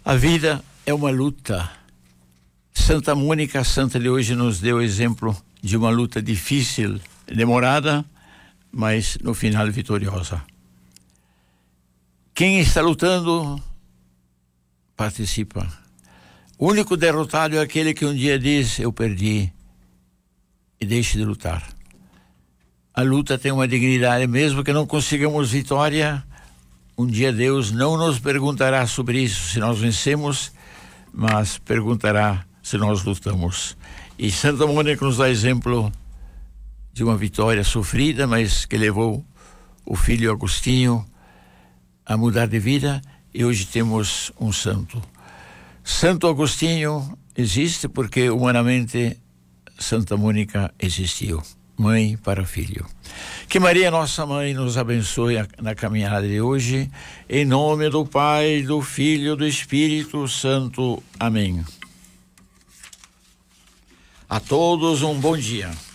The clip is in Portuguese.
A vida é uma luta. Santa Mônica, a santa de hoje, nos deu exemplo de uma luta difícil, demorada, mas no final vitoriosa. Quem está lutando, participa. O único derrotado é aquele que um dia diz: eu perdi, e deixe de lutar. A luta tem uma dignidade, mesmo que não consigamos vitória. Um dia Deus não nos perguntará sobre isso, se nós vencemos, mas perguntará se nós lutamos. E Santa Mônica nos dá exemplo de uma vitória sofrida, mas que levou o filho Agostinho a mudar de vida, e hoje temos um santo. Santo Agostinho existe porque humanamente Santa Mônica existiu. Mãe para filho. Que Maria, nossa mãe, nos abençoe na caminhada de hoje, em nome do Pai, do Filho e do Espírito Santo. Amém. A todos um bom dia.